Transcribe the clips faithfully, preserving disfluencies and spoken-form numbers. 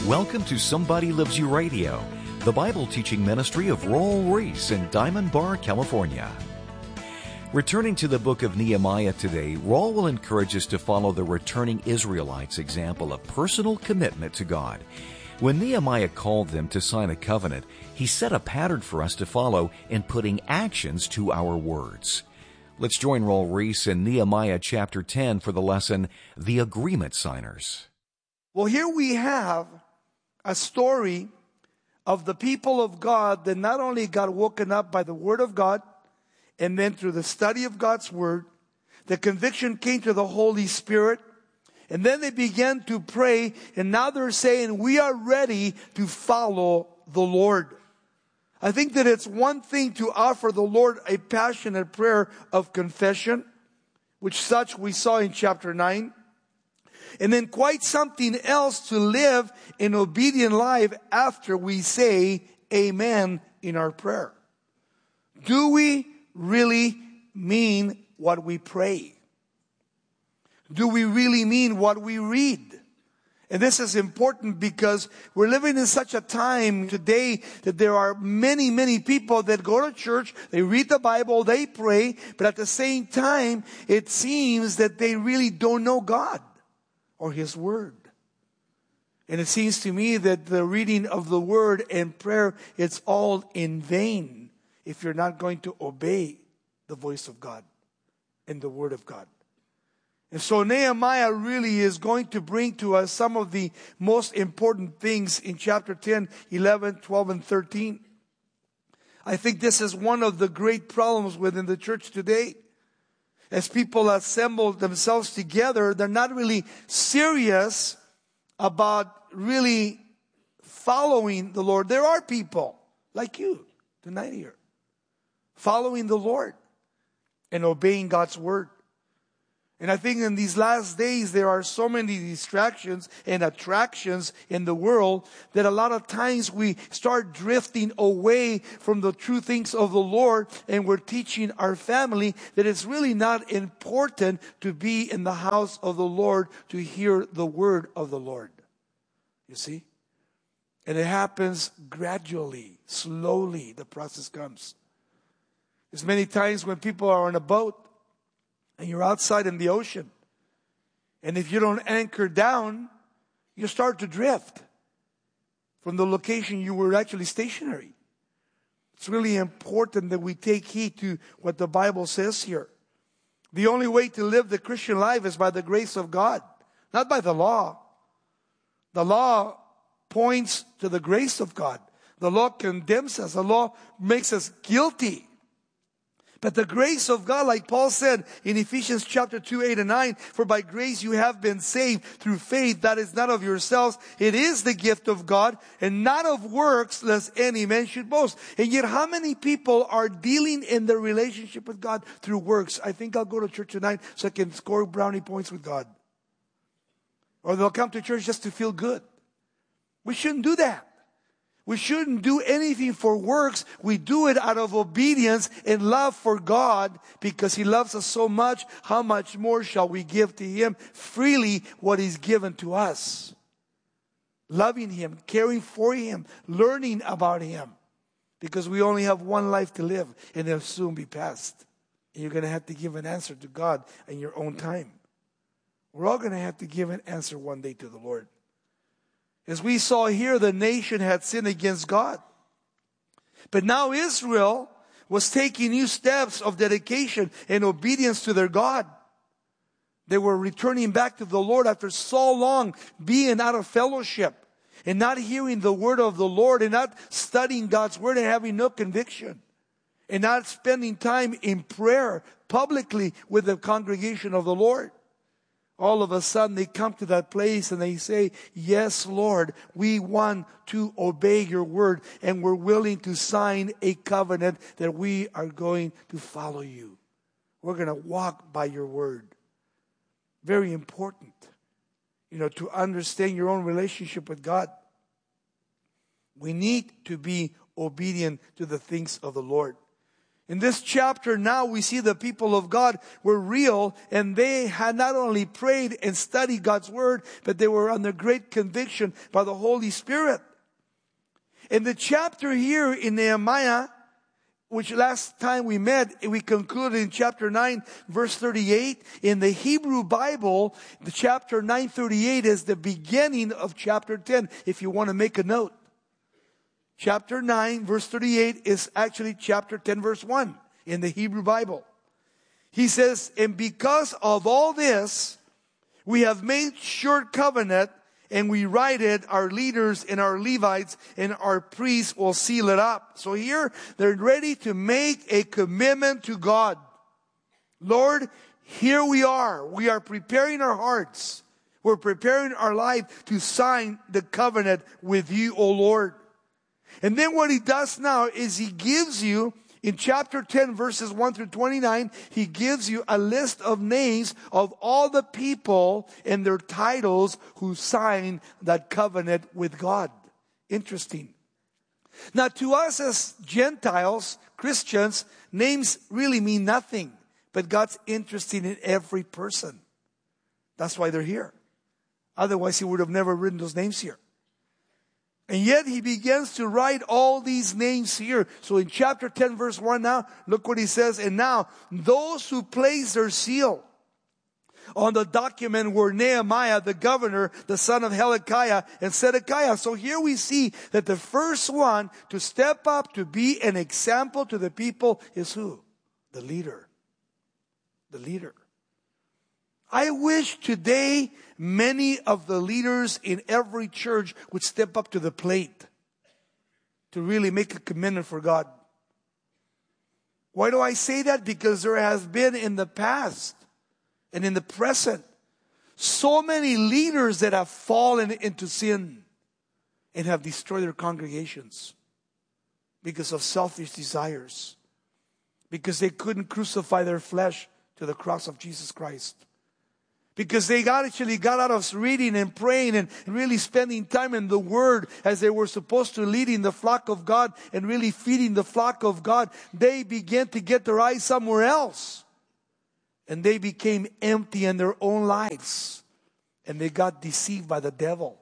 Welcome to Somebody Loves You Radio, the Bible teaching ministry of Raul Ries in Diamond Bar, California. Returning to the book of Nehemiah today, Raul will encourage us to follow the returning Israelites' example of personal commitment to God. When Nehemiah called them to sign a covenant, he set a pattern for us to follow in putting actions to our words. Let's join Raul Ries in Nehemiah chapter ten for the lesson, The Agreement Signers. Well, here we have a story of the people of God that not only got woken up by the Word of God, and then through the study of God's Word, the conviction came to the Holy Spirit, and then they began to pray, and now they're saying, we are ready to follow the Lord. I think that it's one thing to offer the Lord a passionate prayer of confession, which such we saw in chapter nine. And then quite something else to live an obedient life after we say amen in our prayer. Do we really mean what we pray? Do we really mean what we read? And this is important because we're living in such a time today that there are many, many people that go to church, they read the Bible, they pray, but at the same time, it seems that they really don't know God or His Word. And it seems to me that the reading of the Word and prayer, it's all in vain if you're not going to obey the voice of God and the Word of God. And so Nehemiah really is going to bring to us some of the most important things in chapter ten, eleven, twelve, and thirteen. I think this is one of the great problems within the church today. As people assemble themselves together, they're not really serious about really following the Lord. There are people like you tonight here, following the Lord and obeying God's Word. And I think in these last days, there are so many distractions and attractions in the world that a lot of times we start drifting away from the true things of the Lord, and we're teaching our family that it's really not important to be in the house of the Lord to hear the word of the Lord. You see? And it happens gradually, slowly, the process comes. There's many times when people are on a boat, and you're outside in the ocean. And if you don't anchor down, you start to drift from the location you were actually stationary. It's really important that we take heed to what the Bible says here. The only way to live the Christian life is by the grace of God, not by the law. The law points to the grace of God. The law condemns us. The law makes us guilty. But the grace of God, like Paul said in Ephesians chapter two, eight and nine, for by grace you have been saved through faith, that is not of yourselves. It is the gift of God, and not of works, lest any man should boast. And yet how many people are dealing in their relationship with God through works? I think I'll go to church tonight so I can score brownie points with God. Or they'll come to church just to feel good. We shouldn't do that. We shouldn't do anything for works. We do it out of obedience and love for God, because He loves us so much. How much more shall we give to Him freely what He's given to us? Loving Him, caring for Him, learning about Him. Because we only have one life to live, and it'll soon be past. And you're going to have to give an answer to God in your own time. We're all going to have to give an answer one day to the Lord. As we saw here, the nation had sinned against God. But now Israel was taking new steps of dedication and obedience to their God. They were returning back to the Lord after so long being out of fellowship and not hearing the word of the Lord and not studying God's word and having no conviction and not spending time in prayer publicly with the congregation of the Lord. All of a sudden they come to that place and they say, yes, Lord, we want to obey your word, and we're willing to sign a covenant that we are going to follow you. We're going to walk by your word. Very important, you know, to understand your own relationship with God. We need to be obedient to the things of the Lord. In this chapter now we see the people of God were real, and they had not only prayed and studied God's word, but they were under great conviction by the Holy Spirit. In the chapter here in Nehemiah, which last time we met, we concluded in chapter nine, verse thirty-eight. In the Hebrew Bible, the chapter nine thirty-eight is the beginning of chapter ten, if you want to make a note. Chapter nine, verse thirty-eight is actually chapter ten, verse one in the Hebrew Bible. He says, and because of all this, we have made sure covenant, and we write it, our leaders and our Levites and our priests will seal it up. So here, they're ready to make a commitment to God. Lord, here we are. We are preparing our hearts. We're preparing our life to sign the covenant with you, O Lord. And then what he does now is he gives you, in chapter ten, verses one through twenty-nine, he gives you a list of names of all the people and their titles who signed that covenant with God. Interesting. Now, to us as Gentiles, Christians, names really mean nothing. But God's interested in every person. That's why they're here. Otherwise, he would have never written those names here. And yet he begins to write all these names here. So in chapter ten, verse one now, look what he says. And now, those who place their seal on the document were Nehemiah, the governor, the son of Hilkiah, and Zedekiah. So here we see that the first one to step up to be an example to the people is who? The leader. The leader. I wish today many of the leaders in every church would step up to the plate to really make a commitment for God. Why do I say that? Because there has been in the past and in the present so many leaders that have fallen into sin and have destroyed their congregations because of selfish desires, because they couldn't crucify their flesh to the cross of Jesus Christ. Because they got actually got out of reading and praying and really spending time in the Word as they were supposed to, leading the flock of God and really feeding the flock of God. They began to get their eyes somewhere else. And they became empty in their own lives. And they got deceived by the devil.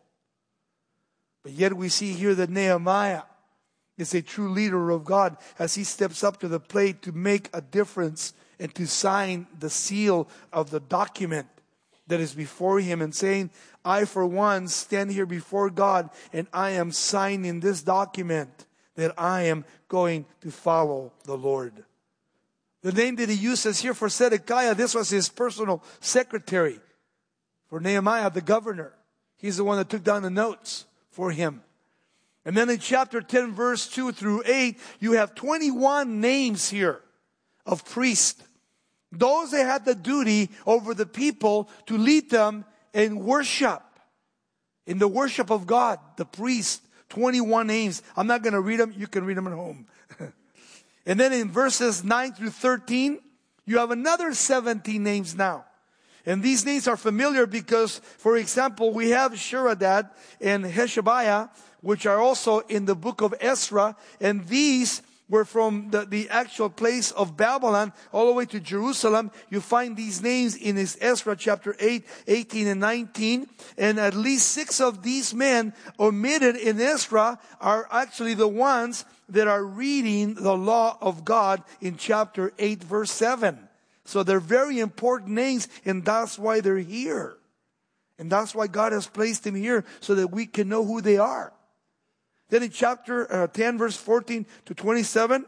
But yet we see here that Nehemiah is a true leader of God as he steps up to the plate to make a difference and to sign the seal of the document that is before him, and saying, I for one stand here before God and I am signing this document that I am going to follow the Lord. The name that he uses here for Zedekiah, this was his personal secretary. For Nehemiah, the governor, he's the one that took down the notes for him. And then in chapter ten, verse two through eight, you have twenty-one names here of priests. Those that had the duty over the people to lead them in worship. In the worship of God, the priest, twenty-one names. I'm not going to read them. You can read them at home. And then in verses nine through thirteen, you have another seventeen names now. And these names are familiar because, for example, we have Sheradad and Heshabiah, which are also in the book of Ezra. And these were from the, the actual place of Babylon all the way to Jerusalem. You find these names in this Ezra chapter eight, eighteen and nineteen. And at least six of these men omitted in Ezra are actually the ones that are reading the law of God in chapter eight, verse seven. So they're very important names, and that's why they're here. And that's why God has placed them here, so that we can know who they are. Then in chapter uh, ten, verse fourteen to twenty-seven,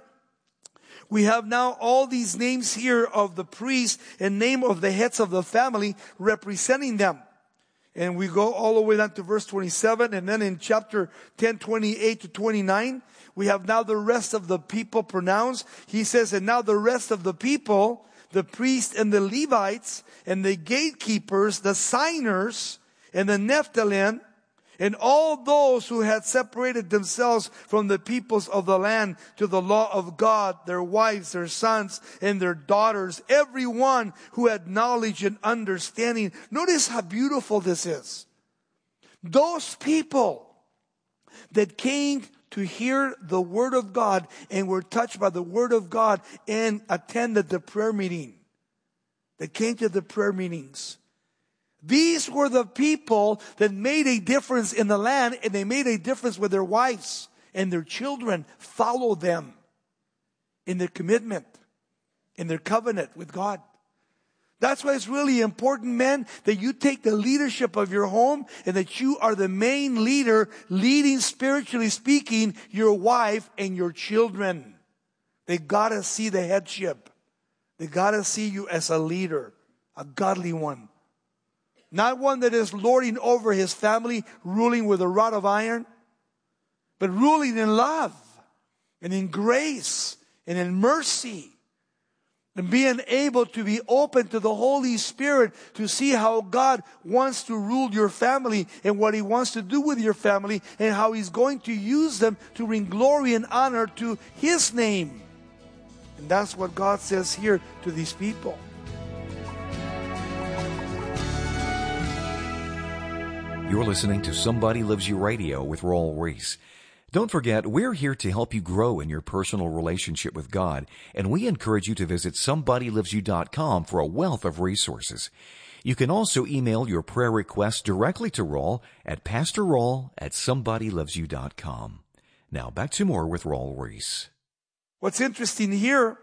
we have now all these names here of the priests and name of the heads of the family representing them. And we go all the way down to verse twenty-seven. And then in chapter ten, twenty-eight to twenty-nine, we have now the rest of the people pronounced. He says, and now the rest of the people, the priests and the Levites and the gatekeepers, the signers and the Nephthalim, and all those who had separated themselves from the peoples of the land to the law of God, their wives, their sons, and their daughters, everyone who had knowledge and understanding. Notice how beautiful this is. Those people that came to hear the Word of God and were touched by the Word of God and attended the prayer meeting. They came to the prayer meetings. These were the people that made a difference in the land, and they made a difference with their wives and their children. Follow them in their commitment, in their covenant with God. That's why it's really important, men, that you take the leadership of your home and that you are the main leader, leading, spiritually speaking, your wife and your children. They gotta see the headship. They gotta see you as a leader, a godly one. Not one that is lording over his family, ruling with a rod of iron, but ruling in love and in grace and in mercy. And being able to be open to the Holy Spirit to see how God wants to rule your family and what He wants to do with your family and how He's going to use them to bring glory and honor to His name. And that's what God says here to these people. You're listening to Somebody Loves You Radio with Raul Ries. Don't forget, we're here to help you grow in your personal relationship with God, and we encourage you to visit somebody loves you dot com for a wealth of resources. You can also email your prayer requests directly to Raul at pastor raul at somebody loves you dot com. Now, back to more with Raul Ries. What's interesting here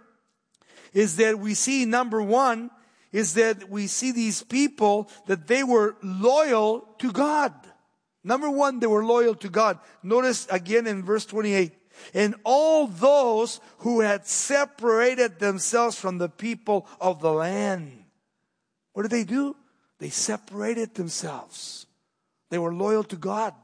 is that we see, number one, is that we see these people that they were loyal to God. Number one, they were loyal to God. Notice again in verse twenty-eight. And all those who had separated themselves from the people of the land. What did they do? They separated themselves. They were loyal to God.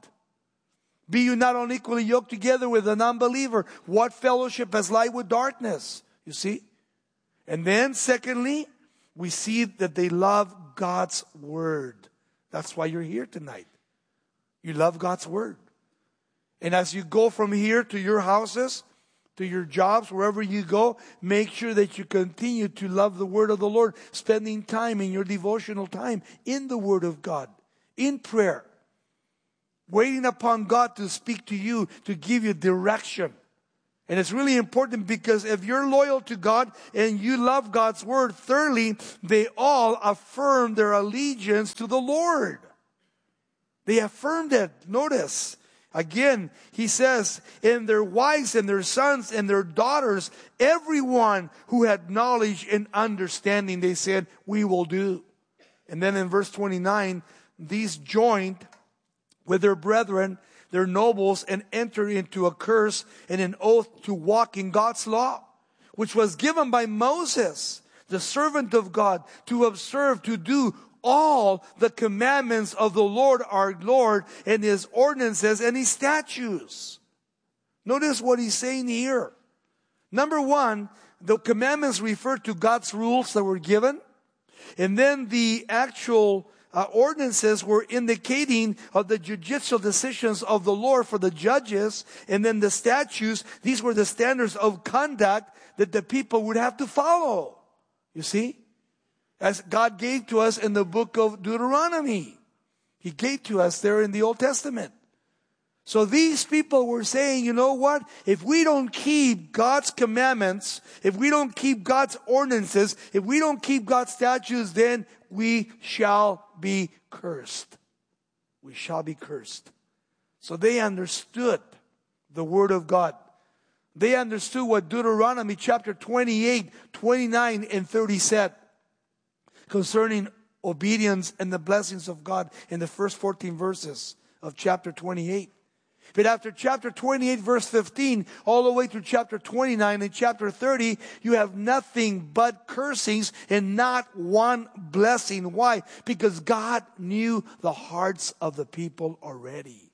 Be you not unequally yoked together with an unbeliever. What fellowship has light with darkness? You see? And then secondly, we see that they love God's Word. That's why you're here tonight. You love God's Word. And as you go from here to your houses, to your jobs, wherever you go, make sure that you continue to love the Word of the Lord, spending time in your devotional time in the Word of God, in prayer, waiting upon God to speak to you, to give you direction. And it's really important because if you're loyal to God and you love God's Word, thirdly, they all affirm their allegiance to the Lord. They affirmed it. Notice, again, he says, and their wives and their sons and their daughters, everyone who had knowledge and understanding, they said, we will do. And then in verse twenty-nine, these joined with their brethren, their nobles, and entered into a curse and an oath to walk in God's law, which was given by Moses, the servant of God, to observe, to do all the commandments of the Lord our Lord and His ordinances and His statutes. Notice what he's saying here. Number one, the commandments refer to God's rules that were given. And then the actual Uh, ordinances were indicating of the judicial decisions of the Lord for the judges. And then the statutes, these were the standards of conduct that the people would have to follow. You see? As God gave to us in the book of Deuteronomy. He gave to us there in the Old Testament. So these people were saying, you know what? If we don't keep God's commandments, if we don't keep God's ordinances, if we don't keep God's statutes, then we shall be cursed. We shall be cursed. So they understood the Word of God. They understood what Deuteronomy chapter twenty-eight, twenty-nine, and thirty said concerning obedience and the blessings of God in the first fourteen verses of chapter twenty-eight. But after chapter twenty-eight, verse fifteen, all the way through chapter twenty-nine and chapter thirty, you have nothing but cursings and not one blessing. Why? Because God knew the hearts of the people already.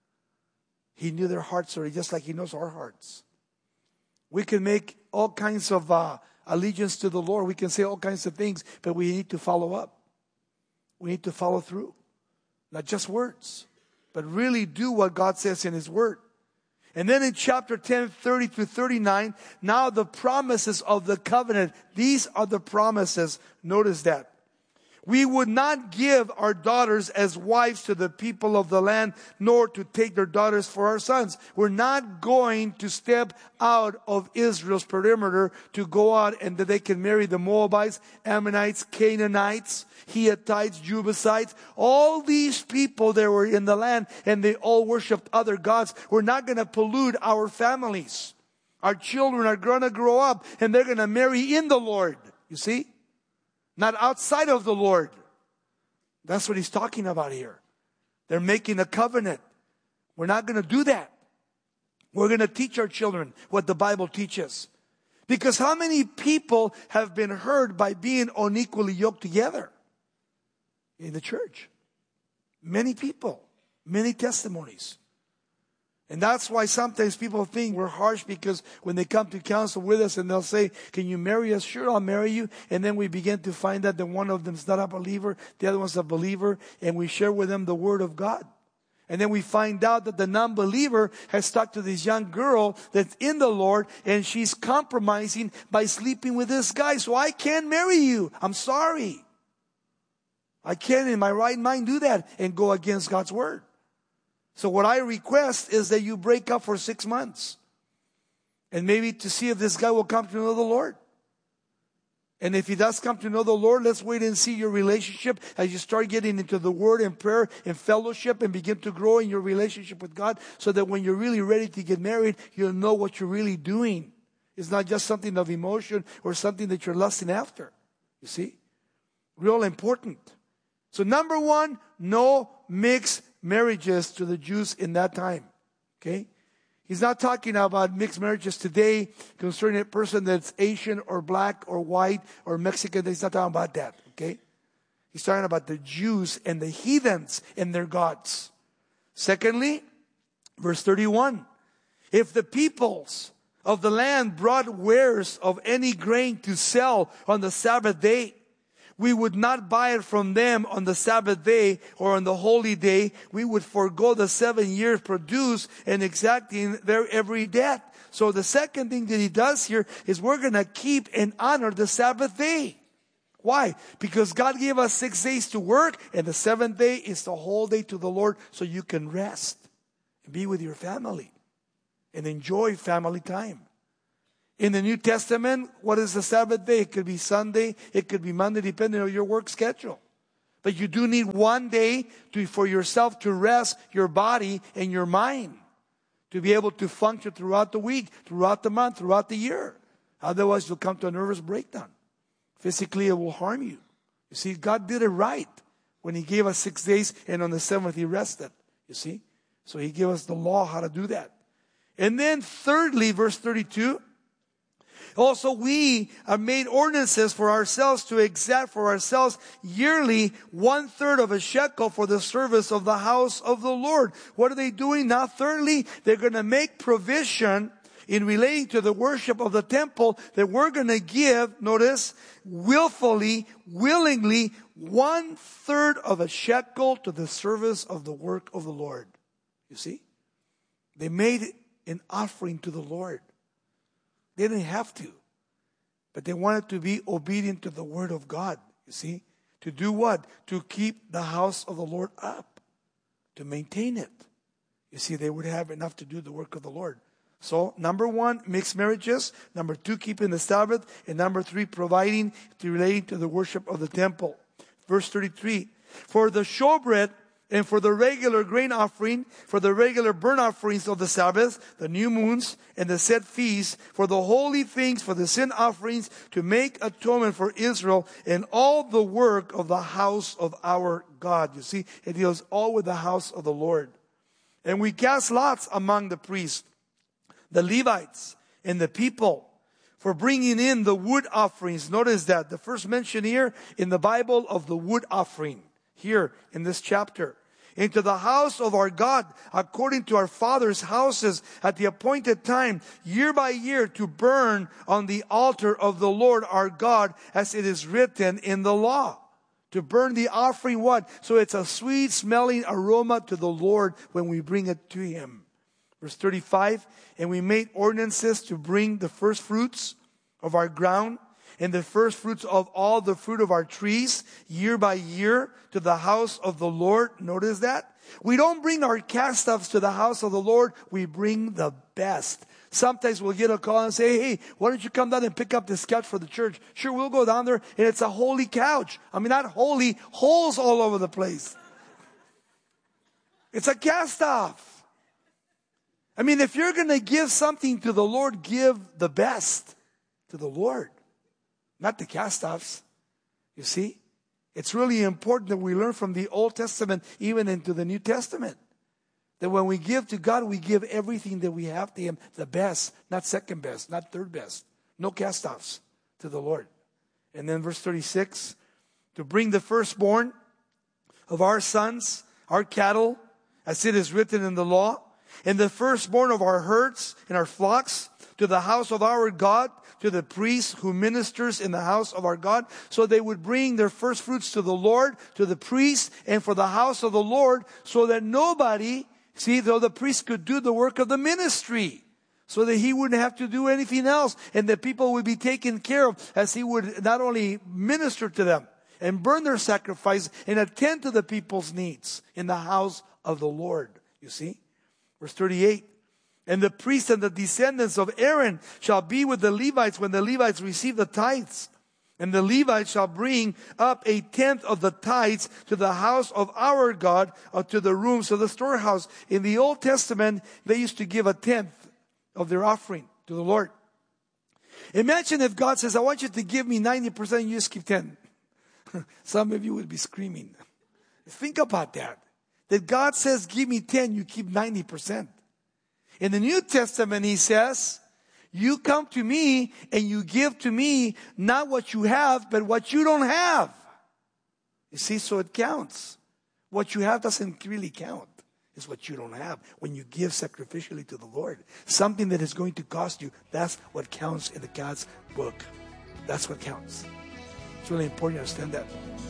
He knew their hearts already, just like He knows our hearts. We can make all kinds of uh, allegiance to the Lord. We can say all kinds of things, but we need to follow up. We need to follow through. Not just words, but really do what God says in His Word. And then in chapter ten, thirty through thirty-nine, now the promises of the covenant. These are the promises. Notice that. We would not give our daughters as wives to the people of the land, nor to take their daughters for our sons. We're not going to step out of Israel's perimeter to go out and that they can marry the Moabites, Ammonites, Canaanites, Hittites, Jebusites. All these people that were in the land and they all worshiped other gods. We're not going to pollute our families. Our children are going to grow up and they're going to marry in the Lord. You see? Not outside of the Lord. That's what he's talking about here. They're making a covenant. We're not going to do that. We're going to teach our children what the Bible teaches. Because how many people have been hurt by being unequally yoked together in the church? Many people. Many testimonies. And that's why sometimes people think we're harsh, because when they come to counsel with us and they'll say, can you marry us? Sure, I'll marry you. And then we begin to find out that one of them's not a believer, the other one's a believer, and we share with them the Word of God. And then we find out that the non-believer has talked to this young girl that's in the Lord, and she's compromising by sleeping with this guy. So I can't marry you. I'm sorry. I can't in my right mind do that and go against God's Word. So what I request is that you break up for six months. And maybe to see if this guy will come to know the Lord. And if he does come to know the Lord, let's wait and see your relationship as you start getting into the Word and prayer and fellowship and begin to grow in your relationship with God, so that when you're really ready to get married, you'll know what you're really doing. It's not just something of emotion or something that you're lusting after. You see? Real important. So number one, no mixed marriages to the Jews in that time. Okay? He's not talking about mixed marriages today concerning a person that's Asian or black or white or Mexican. He's not talking about that. Okay? He's talking about the Jews and the heathens and their gods. Secondly, verse thirty-one. If the peoples of the land brought wares of any grain to sell on the Sabbath day, we would not buy it from them on the Sabbath day or on the holy day. We would forego the seven years produce and exacting their every debt. So the second thing that he does here is we're going to keep and honor the Sabbath day. Why? Because God gave us six days to work, and the seventh day is the whole day to the Lord, so you can rest and be with your family and enjoy family time. In the New Testament, what is the Sabbath day? It could be Sunday, it could be Monday, depending on your work schedule. But you do need one day to, for yourself to rest your body and your mind, to be able to function throughout the week, throughout the month, throughout the year. Otherwise, you'll come to a nervous breakdown. Physically, it will harm you. You see, God did it right when He gave us six days, and on the seventh He rested. You see? So He gave us the law how to do that. And then thirdly, verse thirty-two, also, we are made ordinances for ourselves to exact for ourselves yearly one third of a shekel for the service of the house of the Lord. What are they doing now? Thirdly, they're going to make provision in relating to the worship of the temple that we're going to give, notice, willfully, willingly, one third of a shekel to the service of the work of the Lord. You see? They made an offering to the Lord. They didn't have to. But they wanted to be obedient to the Word of God. You see? To do what? To keep the house of the Lord up. To maintain it. You see, they would have enough to do the work of the Lord. So, number one, mixed marriages. Number two, keeping the Sabbath. And number three, providing to relating to the worship of the temple. Verse thirty-three. For the showbread and for the regular grain offering, for the regular burnt offerings of the Sabbath, the new moons, and the set feasts, for the holy things, for the sin offerings, to make atonement for Israel, and all the work of the house of our God. You see, it deals all with the house of the Lord. And we cast lots among the priests, the Levites, and the people, for bringing in the wood offerings. Notice that the first mention here in the Bible of the wood offering, here in this chapter, into the house of our God, according to our fathers' houses, at the appointed time, year by year, to burn on the altar of the Lord our God, as it is written in the law. To burn the offering, what? So it's a sweet smelling aroma to the Lord when we bring it to Him. Verse thirty-five, and we made ordinances to bring the first fruits of our ground, and the first fruits of all the fruit of our trees year by year to the house of the Lord. Notice that? We don't bring our cast-offs to the house of the Lord. We bring the best. Sometimes we'll get a call and say, hey, why don't you come down and pick up this couch for the church? Sure, we'll go down there, and it's a holy couch. I mean, not holy, holes all over the place. It's a cast-off. I mean, if you're going to give something to the Lord, give the best to the Lord, not the cast-offs. You see? It's really important that we learn from the Old Testament even into the New Testament. That when we give to God, we give everything that we have to Him, the best, not second best, not third best. No cast-offs to the Lord. And then verse thirty-six, to bring the firstborn of our sons, our cattle, as it is written in the law, and the firstborn of our herds and our flocks, to the house of our God, to the priest who ministers in the house of our God. So they would bring their first fruits to the Lord, to the priest, and for the house of the Lord, so that nobody, see, though the priest could do the work of the ministry, so that he wouldn't have to do anything else, and that people would be taken care of as he would not only minister to them and burn their sacrifice and attend to the people's needs in the house of the Lord. You see? Verse thirty-eight. And the priests and the descendants of Aaron shall be with the Levites when the Levites receive the tithes. And the Levites shall bring up a tenth of the tithes to the house of our God, or to the rooms of the storehouse. In the Old Testament, they used to give a tenth of their offering to the Lord. Imagine if God says, I want you to give me ninety percent, and you just keep ten. Some of you would be screaming. Think about that. That God says, give me ten, you keep ninety percent. In the New Testament, He says, you come to me and you give to me not what you have, but what you don't have. You see, so it counts. What you have doesn't really count. It's what you don't have. When you give sacrificially to the Lord, something that is going to cost you, that's what counts in the God's book. That's what counts. It's really important to understand that.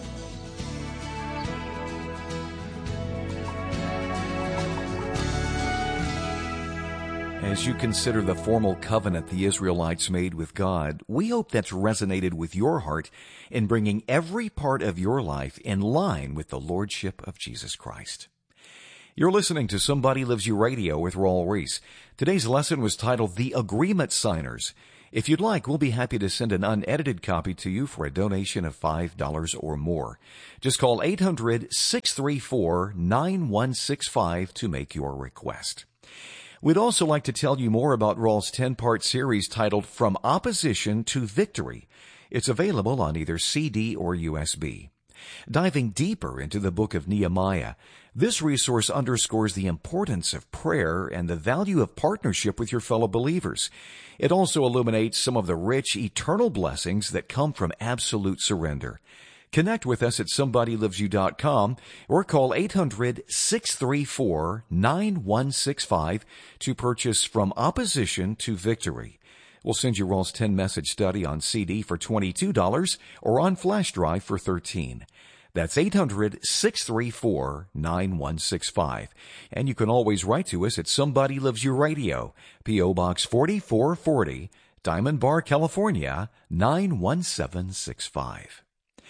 As you consider the formal covenant the Israelites made with God, we hope that's resonated with your heart in bringing every part of your life in line with the Lordship of Jesus Christ. You're listening to Somebody Loves You Radio with Raul Ries. Today's lesson was titled The Agreement Signers. If you'd like, we'll be happy to send an unedited copy to you for a donation of five dollars or more. Just call eight hundred, six three four, nine one six five to make your request. We'd also like to tell you more about Raul's ten-part series titled From Opposition to Victory. It's available on either C D or U S B. Diving deeper into the book of Nehemiah, this resource underscores the importance of prayer and the value of partnership with your fellow believers. It also illuminates some of the rich, eternal blessings that come from absolute surrender. Connect with us at somebody loves you dot com or call eight hundred, six three four, nine one six five to purchase From Opposition to Victory. We'll send you Raul's ten-message study on C D for twenty-two dollars or on flash drive for thirteen dollars. That's eight hundred, six three four, nine one six five. And you can always write to us at Somebody Loves You Radio, P O Box forty-four forty, Diamond Bar, California, nine one seven six five.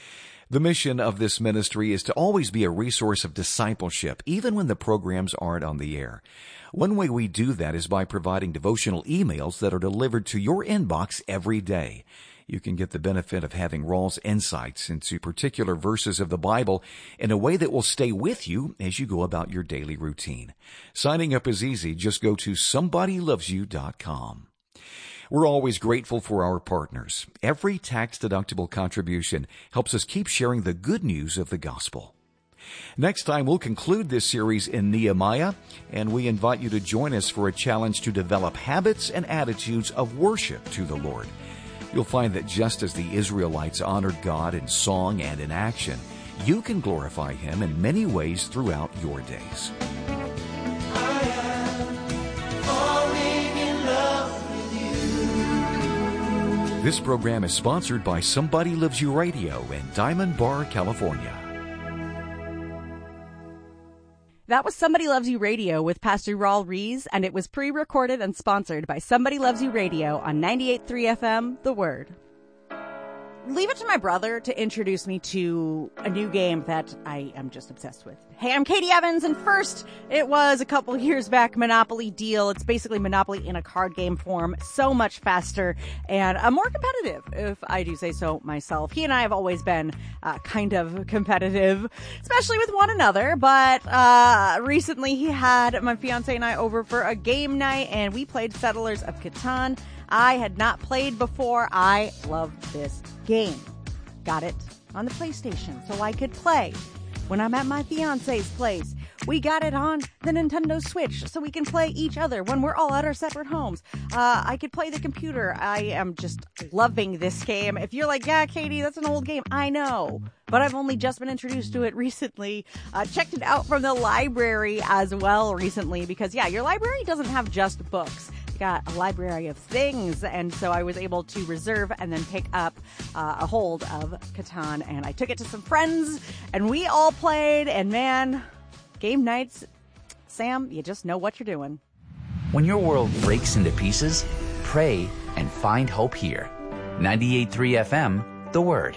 The mission of this ministry is to always be a resource of discipleship, even when the programs aren't on the air. One way we do that is by providing devotional emails that are delivered to your inbox every day. You can get the benefit of having Raul's insights into particular verses of the Bible in a way that will stay with you as you go about your daily routine. Signing up is easy. Just go to somebody loves you dot com. We're always grateful for our partners. Every tax-deductible contribution helps us keep sharing the good news of the gospel. Next time, we'll conclude this series in Nehemiah, and we invite you to join us for a challenge to develop habits and attitudes of worship to the Lord. You'll find that just as the Israelites honored God in song and in action, you can glorify Him in many ways throughout your days. This program is sponsored by Somebody Loves You Radio in Diamond Bar, California. That was Somebody Loves You Radio with Pastor Raul Ries, and it was pre-recorded and sponsored by Somebody Loves You Radio on ninety-eight point three F M, The Word. leave it to my brother to introduce me to a new game that I am just obsessed with. Hey, I'm Katie Evans, and first, it was a couple years back, Monopoly Deal. It's basically Monopoly in a card game form, so much faster and uh, more competitive, if I do say so myself. He and I have always been uh, kind of competitive, especially with one another, but uh, recently he had my fiance and I over for a game night, and we played Settlers of Catan. I had not played before. I love this game. Got it on the PlayStation so I could play when I'm at my fiance's place. We got it on the Nintendo Switch so we can play each other when we're all at our separate homes. Uh, I could play the computer. I am just loving this game. If you're like, yeah, Katie, that's an old game. I know, but I've only just been introduced to it recently. Uh, checked it out from the library as well recently because, yeah, your library doesn't have just books. Got a library of things, and so I was able to reserve and then pick up uh, a hold of Catan, and I took it to some friends, and we all played, and man, game nights, Sam, you just know what you're doing. When your world breaks into pieces, pray and find hope here. ninety-eight point three F M, The Word.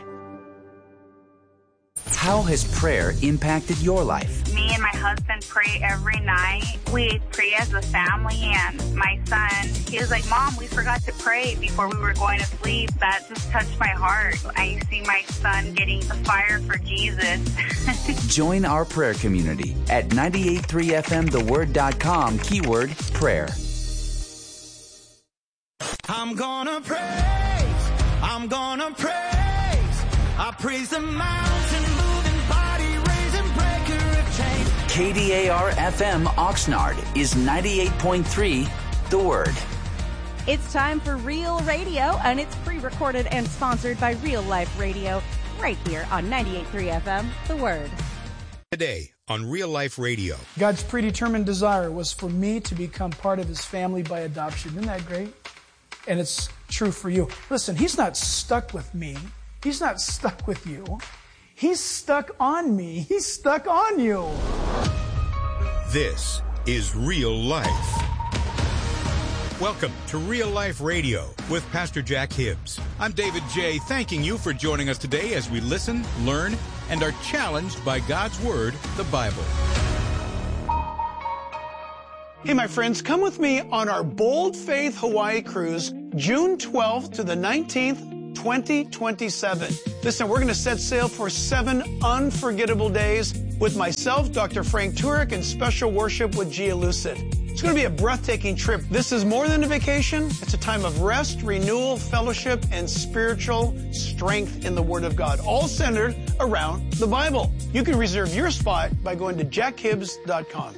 How has prayer impacted your life? Me and my husband pray every night. We pray as a family, and my son, he was like, Mom, we forgot to pray before we were going to sleep. That just touched my heart. I see my son getting the fire for Jesus. Join our prayer community at ninety-eight point three F M the word dot com, keyword prayer. I'm gonna praise, I'm gonna praise, I praise the mountain moving, body raising, breaker of chains. K D A R F M Oxnard is ninety-eight point three The Word. It's time for Real Radio, and it's pre-recorded and sponsored by Real Life Radio, right here on ninety-eight point three F M, The Word. Today on Real Life Radio. God's predetermined desire was for me to become part of His family by adoption. Isn't that great? And it's true for you. Listen, He's not stuck with me. He's not stuck with you. He's stuck on me. He's stuck on you. This is Real Life. Welcome to Real Life Radio with Pastor Jack Hibbs. I'm David J., thanking you for joining us today as we listen, learn, and are challenged by God's Word, the Bible. Hey, my friends, come with me on our Bold Faith Hawaii cruise, June twelfth to the nineteenth, twenty twenty-seven. Listen, we're going to set sail for seven unforgettable days with myself, Doctor Frank Turek, and special worship with Gia Lucid. It's going to be a breathtaking trip. This is more than a vacation. It's a time of rest, renewal, fellowship, and spiritual strength in the Word of God, all centered around the Bible. You can reserve your spot by going to jack hibbs dot com.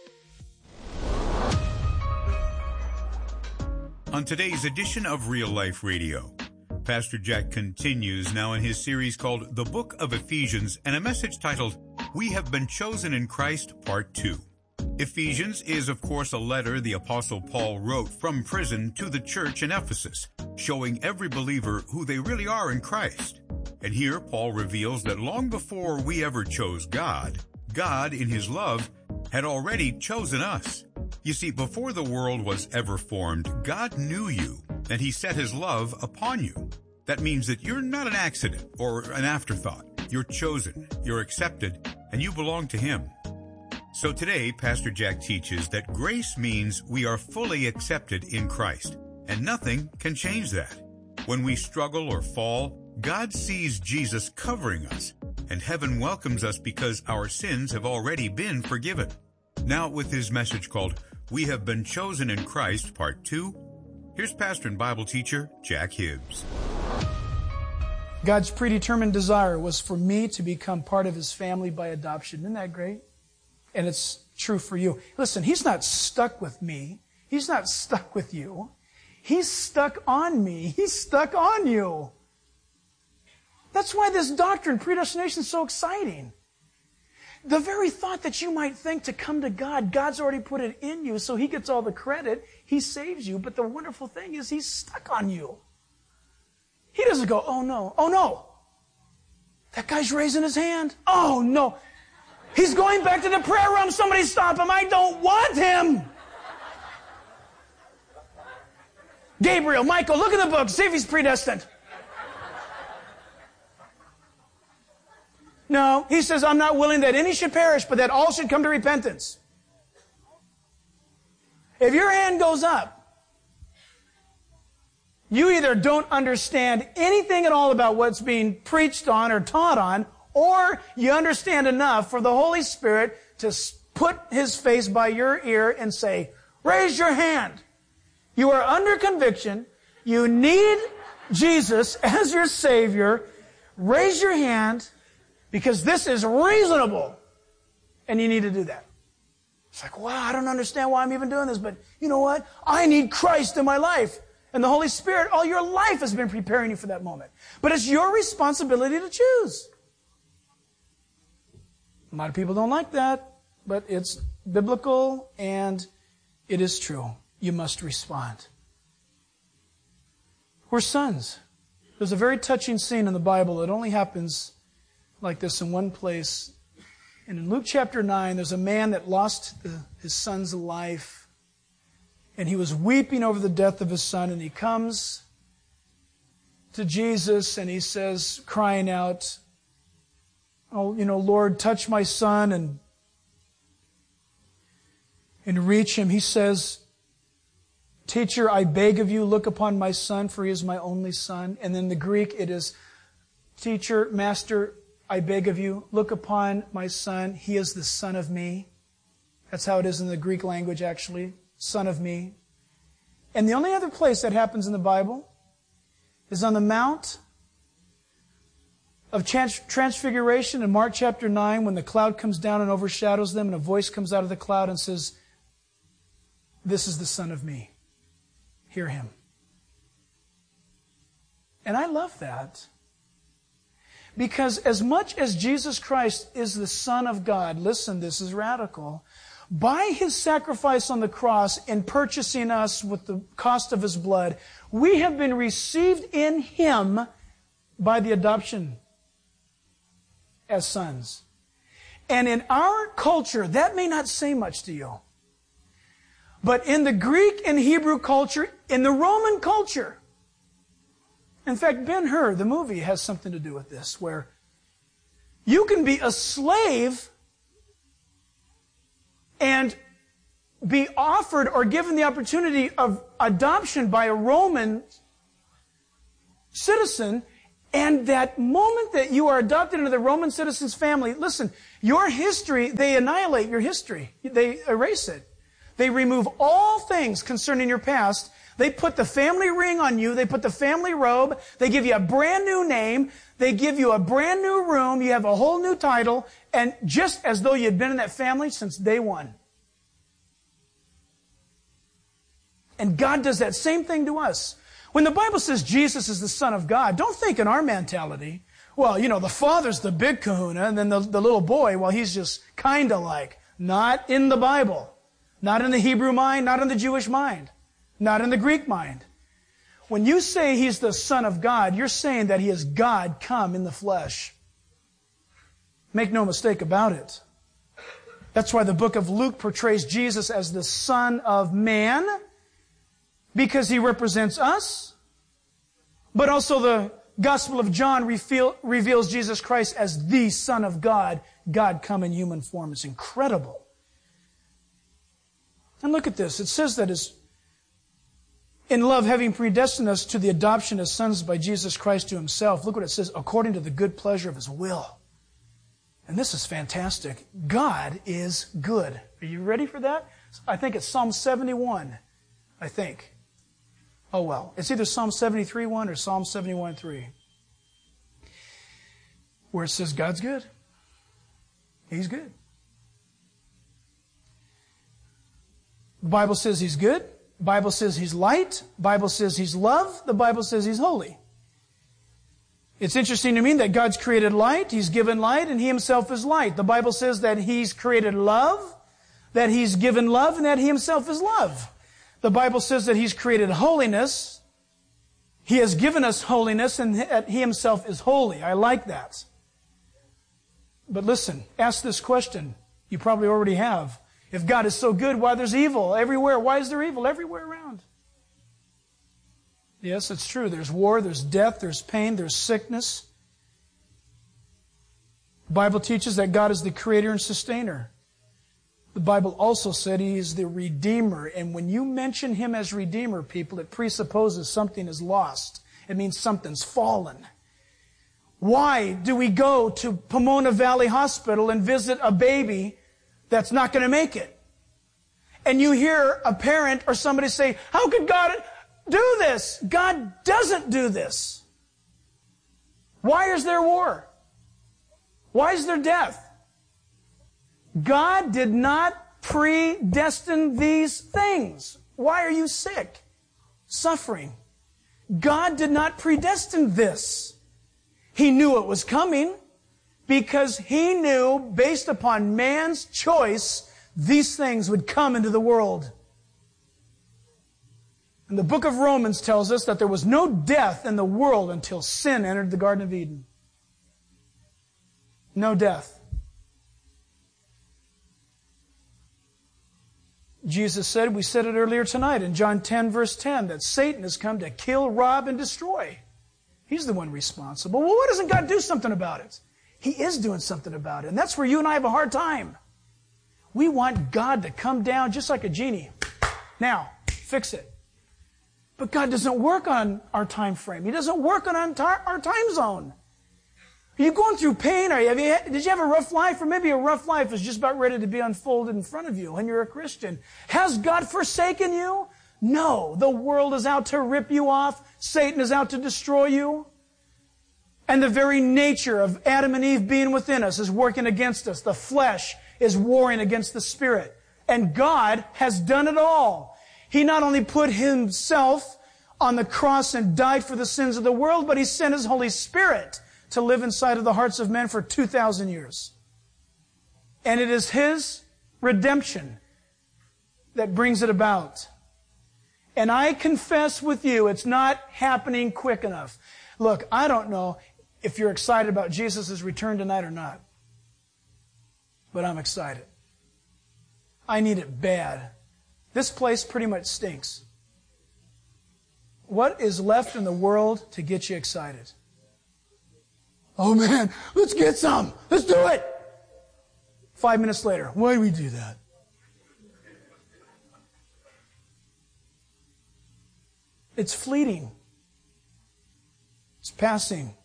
On today's edition of Real Life Radio, Pastor Jack continues now in his series called The Book of Ephesians and a message titled, We Have Been Chosen in Christ, Part two. Ephesians is, of course, a letter the Apostle Paul wrote from prison to the church in Ephesus, showing every believer who they really are in Christ. And here Paul reveals that long before we ever chose God, God, in His love, had already chosen us. You see, before the world was ever formed, God knew you, and He set His love upon you. That means that you're not an accident or an afterthought. You're chosen, you're accepted, and you belong to Him. So today, Pastor Jack teaches that grace means we are fully accepted in Christ, and nothing can change that. When we struggle or fall, God sees Jesus covering us, and heaven welcomes us because our sins have already been forgiven. Now, with his message called We Have Been Chosen in Christ, Part two, here's pastor and Bible teacher Jack Hibbs. God's predetermined desire was for me to become part of His family by adoption. Isn't that great? And it's true for you. Listen, He's not stuck with me. He's not stuck with you. He's stuck on me. He's stuck on you. That's why this doctrine, predestination, is so exciting. The very thought that you might think to come to God, God's already put it in you, so He gets all the credit. He saves you. But the wonderful thing is He's stuck on you. He doesn't go, oh no, oh no. That guy's raising his hand. Oh no. He's going back to the prayer room. Somebody stop him. I don't want him. Gabriel, Michael, look at the book. See if he's predestined. No, he says, I'm not willing that any should perish, but that all should come to repentance. If your hand goes up, you either don't understand anything at all about what's being preached on or taught on, or you understand enough for the Holy Spirit to put His face by your ear and say, raise your hand. You are under conviction. You need Jesus as your Savior. Raise your hand because this is reasonable. And you need to do that. It's like, wow, I don't understand why I'm even doing this, but you know what? I need Christ in my life. And the Holy Spirit, all your life has been preparing you for that moment. But it's your responsibility to choose. A lot of people don't like that, but it's biblical and it is true. You must respond. We're sons. There's a very touching scene in the Bible. It only happens like this in one place. And in Luke chapter nine, there's a man that lost the, his son's life. And he was weeping over the death of his son. And he comes to Jesus and he says, crying out, oh, you know, Lord, touch my son and, and reach him. He says, Teacher, I beg of you, look upon my son, for he is my only son. And in the Greek, it is, Teacher, Master, I beg of you, look upon my son. He is the son of me. That's how it is in the Greek language, actually. Son of me. And the only other place that happens in the Bible is on the Mount of Transfiguration in Mark chapter nine, when the cloud comes down and overshadows them, and a voice comes out of the cloud and says, this is the Son of me. Hear him. And I love that. Because as much as Jesus Christ is the Son of God, listen, this is radical, by His sacrifice on the cross in purchasing us with the cost of His blood, we have been received in Him by the adoption as sons. And in our culture, that may not say much to you. But in the Greek and Hebrew culture, in the Roman culture, in fact, Ben-Hur, the movie, has something to do with this, where you can be a slave and be offered or given the opportunity of adoption by a Roman citizen, and that moment that you are adopted into the Roman citizen's family, listen, your history, they annihilate your history. They erase it. They remove all things concerning your past. They put the family ring on you. They put the family robe. They give you a brand new name. They give you a brand new room. You have a whole new title. And just as though you had been in that family since day one. And God does that same thing to us. When the Bible says Jesus is the Son of God, don't think in our mentality, well, you know, the Father's the big kahuna, and then the, the little boy, well, he's just kind of like. Not in the Bible. Not in the Hebrew mind, not in the Jewish mind. Not in the Greek mind. When you say He's the Son of God, you're saying that He is God come in the flesh. Make no mistake about it. That's why the book of Luke portrays Jesus as the Son of Man, because He represents us. But also the Gospel of John reveal, reveals Jesus Christ as the Son of God, God come in human form. It's incredible. And look at this. It says that as in love, having predestined us to the adoption as sons by Jesus Christ to Himself. Look what it says, according to the good pleasure of His will. And this is fantastic. God is good. Are you ready for that? I think it's Psalm seventy-one. I think. Oh well. It's either Psalm seventy-three one or Psalm seventy-one three. Where it says God's good. He's good. The Bible says He's good. The Bible says He's light. The Bible says He's love. The Bible says He's holy. It's interesting to me that God's created light, He's given light, and He Himself is light. The Bible says that He's created love, that He's given love, and that He Himself is love. The Bible says that He's created holiness. He has given us holiness, and that He Himself is holy. I like that. But listen, ask this question. You probably already have. If God is so good, why there's evil everywhere? Why is there evil everywhere around? Yes, it's true. There's war, there's death, there's pain, there's sickness. The Bible teaches that God is the creator and sustainer. The Bible also said He is the Redeemer. And when you mention Him as Redeemer, people, it presupposes something is lost. It means something's fallen. Why do we go to Pomona Valley Hospital and visit a baby that's not going to make it? And you hear a parent or somebody say, how could God do this? God doesn't do this. Why is there war? Why is there death? God did not predestine these things. Why are you sick? Suffering. God did not predestine this. He knew it was coming because He knew, based upon man's choice, these things would come into the world. And the book of Romans tells us that there was no death in the world until sin entered the Garden of Eden. No death. Jesus said, we said it earlier tonight in John ten, verse ten, that Satan has come to kill, rob, and destroy. He's the one responsible. Well, why doesn't God do something about it? He is doing something about it. And that's where you and I have a hard time. We want God to come down just like a genie. Now, fix it. But God doesn't work on our time frame. He doesn't work on our time zone. Are you going through pain? Are you, have you, did you have a rough life? Or maybe a rough life is just about ready to be unfolded in front of you and you're a Christian. Has God forsaken you? No. The world is out to rip you off. Satan is out to destroy you. And the very nature of Adam and Eve being within us is working against us. The flesh is warring against the Spirit. And God has done it all. He not only put Himself on the cross and died for the sins of the world, but He sent His Holy Spirit to live inside of the hearts of men for two thousand years. And it is His redemption that brings it about. And I confess with you, it's not happening quick enough. Look, I don't know if you're excited about Jesus' return tonight or not. But I'm excited. I need it bad. This place pretty much stinks. What is left in the world to get you excited? Oh man, let's get some. Let's do it. Five minutes later, why do we do that? It's fleeting. It's passing.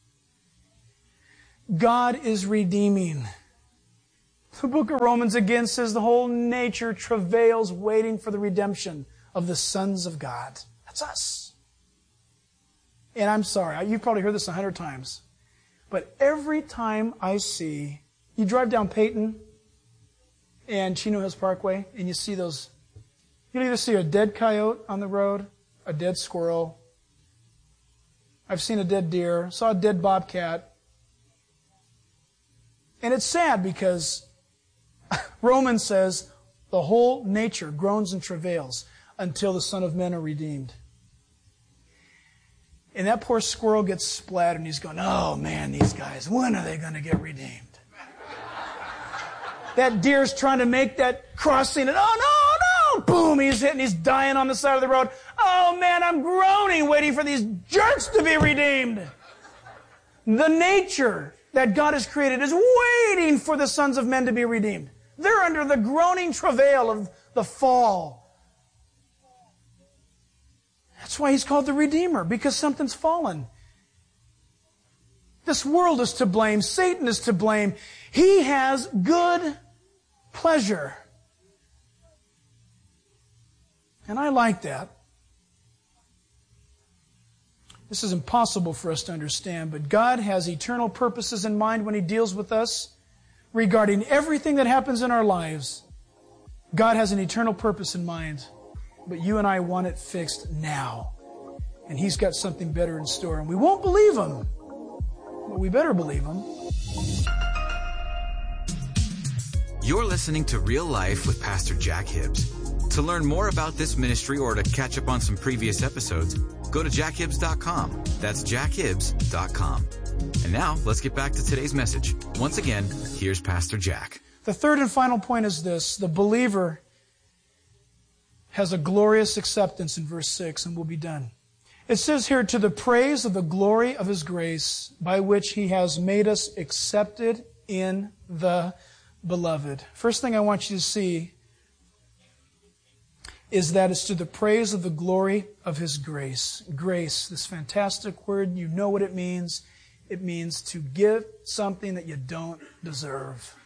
God is redeeming. The book of Romans again says the whole nature travails waiting for the redemption of the sons of God. That's us. And I'm sorry, you've probably heard this a hundred times. But every time I see, you drive down Peyton and Chino Hills Parkway and you see those, you'll either see a dead coyote on the road, a dead squirrel. I've seen a dead deer, saw a dead bobcat. And it's sad because Romans says the whole nature groans and travails until the Son of Men are redeemed. And that poor squirrel gets splattered and he's going, oh man, these guys, when are they going to get redeemed? That deer's trying to make that crossing and oh no, no, boom, he's hitting, he's dying on the side of the road. Oh man, I'm groaning waiting for these jerks to be redeemed. The nature that God has created is waiting for the sons of men to be redeemed. They're under the groaning travail of the fall. That's why He's called the Redeemer, because something's fallen. This world is to blame. Satan is to blame. He has good pleasure. And I like that. This is impossible for us to understand, but God has eternal purposes in mind when He deals with us regarding everything that happens in our lives. God has an eternal purpose in mind, but you and I want it fixed now. And He's got something better in store. And we won't believe Him, but we better believe Him. You're listening to Real Life with Pastor Jack Hibbs. To learn more about this ministry or to catch up on some previous episodes, go to jack hibbs dot com. That's jack hibbs dot com. And now, let's get back to today's message. Once again, here's Pastor Jack. The third and final point is this. The believer has a glorious acceptance in verse six, and we'll be done. It says here, to the praise of the glory of His grace, by which He has made us accepted in the Beloved. First thing I want you to see is that it's to the praise of the glory of His grace. Grace, this fantastic word, you know what it means. It means to give something that you don't deserve.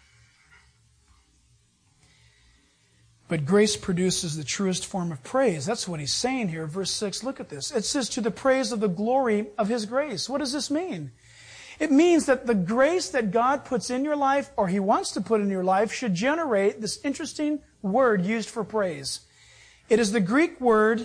But grace produces the truest form of praise. That's what he's saying here. Verse six, look at this. It says, to the praise of the glory of His grace. What does this mean? It means that the grace that God puts in your life, or He wants to put in your life, should generate this interesting word used for praise. It is the Greek word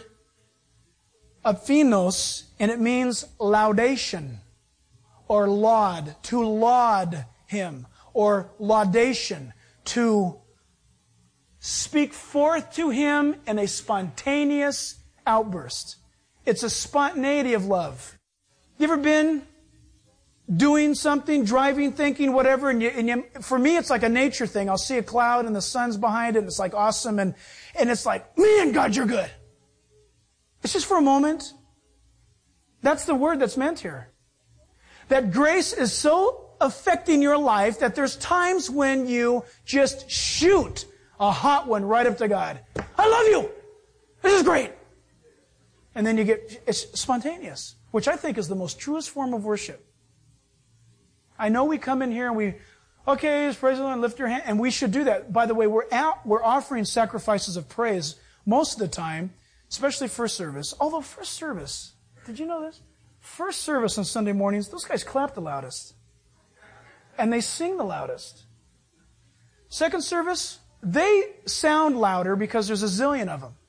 aphinos, and it means laudation, or laud, to laud Him, or laudation, to speak forth to Him in a spontaneous outburst. It's a spontaneity of love. You ever been doing something, driving, thinking, whatever, and, you, and you, for me it's like a nature thing. I'll see a cloud and the sun's behind it and it's like awesome, and, and it's like, man, God, you're good. It's just for a moment. That's the word that's meant here. That grace is so affecting your life that there's times when you just shoot a hot one right up to God. I love you. This is great. And then you get, it's spontaneous, which I think is the most truest form of worship. I know we come in here and we, okay, praise the Lord, lift your hand, and we should do that. By the way, we're out, we're offering sacrifices of praise most of the time, especially first service. Although first service, did you know this? First service on Sunday mornings, those guys clap the loudest. And they sing the loudest. Second service, they sound louder because there's a zillion of them.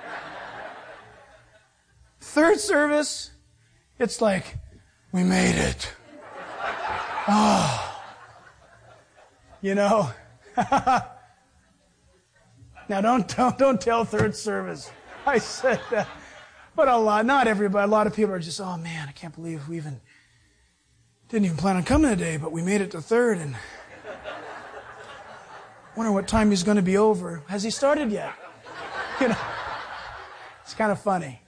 Third service, it's like, we made it. Oh. You know. Now don't, don't, don't tell third service I said that. But a lot, not everybody, a lot of people are just, oh man, I can't believe we even, didn't even plan on coming today, but we made it to third, and wonder what time he's going to be over. Has he started yet? You know, it's kind of funny.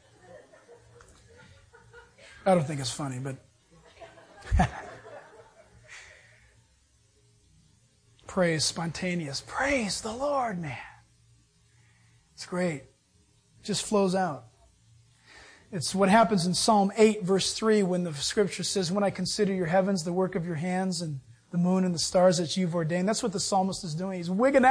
I don't think it's funny, but praise, spontaneous. Praise the Lord, man. It's great. It just flows out. It's what happens in Psalm eight, verse three, when the scripture says, when I consider your heavens, the work of your hands, and the moon and the stars that you've ordained. That's what the psalmist is doing. He's wigging out.